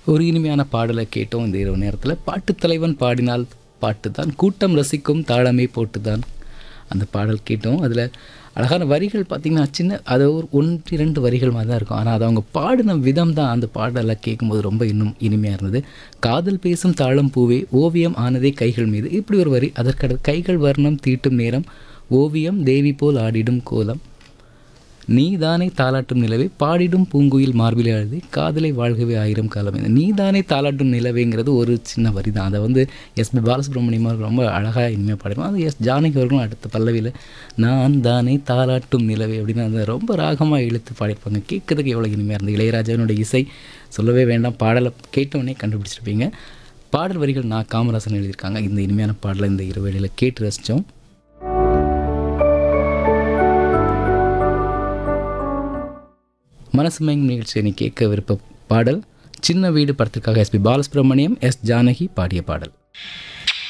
ஒரு இனிமையான பாடலை கேட்டோம் இந்த இரவு நேரத்தில். பாட்டுத் தலைவன் பாடினால் பாட்டு தான், கூட்டம் ரசிக்கும் தாளமே போட்டு தான் அந்த பாடல் கேட்டோம். அதில் அழகான வரிகள் பார்த்திங்கன்னா சின்ன அது ஒரு 1-2 வரிகள் மாதிரி தான் இருக்கும். ஆனால் அது அவங்க பாடின விதம் தான் அந்த பாடலை கேட்கும்போது ரொம்ப இன்னும் இனிமையாக இருந்தது. காதல் பேசும் தாளம் பூவே ஓவியம் ஆனதே கைகள் மீது, இப்படி ஒரு வரி. அதற்கடுத்து கைகள் வர்ணம் தீட்டும் நேரம் ஓவியம் தேவி போல் ஆடிடும் கோலம், நீதானே தாலாட்டும் நிலவே பாடிடும் பூங்குயில் மார்பிலே அழுதி காதலை வாழ்கவே ஆயிரம் காலம். நீதானே தாலாட்டும் நிலவேங்கிறது ஒரு சின்ன வரி தான். அதை வந்து எஸ்பி பாலசுப்ரமணியம் அவர்கள் ரொம்ப அழகாக இனிமையாக பாடிடுவோம். அது ஜானகி அவர்களும் அடுத்த பல்லவியில் நான் தானே தாலாட்டும் நிலவே அப்படின்னு அந்த ரொம்ப ராகமாக இழுத்து பாடியிருப்பாங்க. கேட்கறதுக்கு எவ்வளோ இனிமையாக இருந்தது. இளையராஜாவினுடைய இசை சொல்லவே வேண்டாம். பாடலை கேட்டவுடனே கண்டுபிடிச்சிருப்பீங்க. பாடல் வரிகள் நான் காமராசன் எழுதியிருக்காங்க. இந்த இனிமையான பாடலை இந்த இரவேளையில் கேட்டு ரசித்தோம். மனசு மயங்கும் நிகழ்ச்சியை நீ கேட்க விருப்ப பாடல் சின்ன வீடு படத்திற்காக எஸ்பி பாலசுப்ரமணியம், எஸ் ஜானகி பாடிய பாடல்.